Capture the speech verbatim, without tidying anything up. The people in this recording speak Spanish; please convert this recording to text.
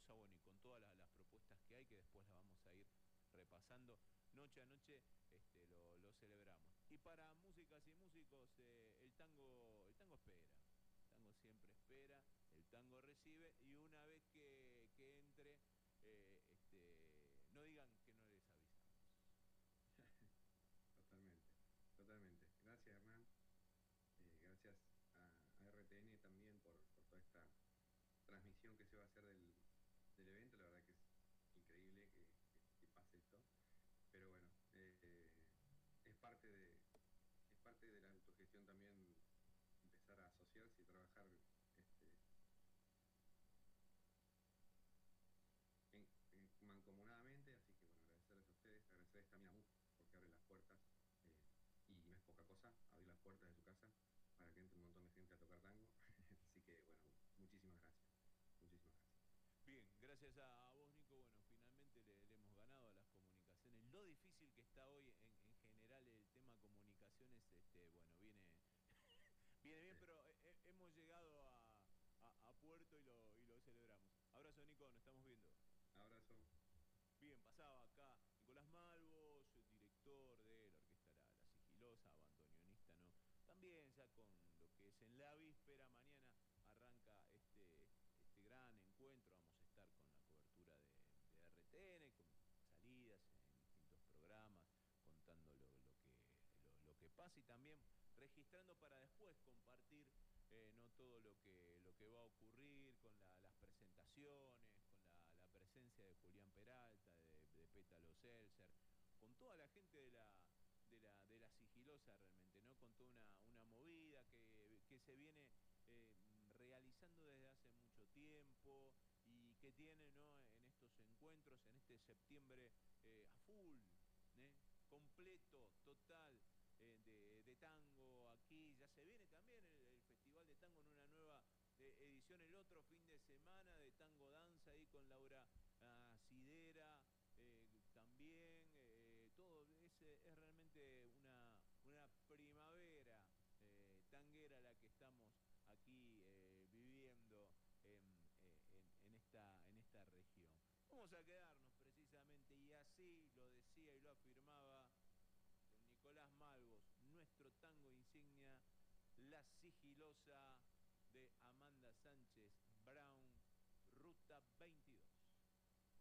sigilosa, bueno, y con todas las, las propuestas que hay, que después las vamos a ir repasando. Noche a noche este, lo, lo celebramos. Y para músicas y músicos, eh, el tango, el tango espera. El tango siempre espera, el tango recibe, y una vez que, que entre, eh, este, no digan que no les avisamos. Totalmente, totalmente. Gracias, Hernán. Eh, gracias a, a R T N también por, por toda esta transmisión que se va a hacer del, del evento. La verdad que es increíble que, que- que pase esto. Pero bueno, eh, es parte de, es parte de la autogestión también empezar a asociarse y trabajar este, en, en- mancomunadamente. Así que bueno, agradecerles a ustedes, agradecerles también a M U F porque abre las puertas. eh, y no es poca cosa abrir las puertas de su casa para que entre un montón de gente a tocar tango. Así que bueno, muchísimas gracias. Muchísimas gracias. Bien, gracias a, a vos, Nico. Bueno, finalmente le, le hemos ganado a las comunicaciones. Lo difícil que está hoy en, en general el tema comunicaciones, este, bueno, viene, viene bien, Sí. pero he- he- hemos llegado a, a- a puerto y lo, y lo celebramos. Abrazo, Nico, nos estamos viendo. Abrazo. Bien, pasaba acá Nicolás Malvos, director de la Orquesta La, La Sigilosa, bandoneonista, ¿no? También ya con lo que es en la víspera, mañana arranca este, este gran encuentro, vamos a estar con la cobertura de, de R T N, con salidas en distintos programas, contando lo, lo que, lo, lo que pasa y también registrando para después compartir eh, no todo lo que, lo que va a ocurrir con la- las presentaciones, con la, la presencia de Julián Peralta, de, de Pétalo Seltzer, con toda la gente de la, de la, de la sigilosa realmente, ¿no? Con toda una, una movida que, que se viene eh, realizando desde hace mucho tiempo y que tiene, ¿no? En estos encuentros, en este septiembre eh, a full, ¿eh? Completo, total, eh, de, de tango aquí. Ya se viene también el, el Festival de Tango en una nueva eh, edición el otro fin de semana de Tango Danza ahí con Laura ah, Sidera. eh, también eh, todo es, eh, es realmente una, una primavera eh, tanguera la que estamos aquí eh, viviendo en, eh, en- en esta, en esta región. Vamos a quedarnos precisamente, y así lo decía y lo afirmaba don Nicolás Malvos, nuestro tango insignia, La Sigilosa de Amanda Sánchez Brown, Ruta veintidós.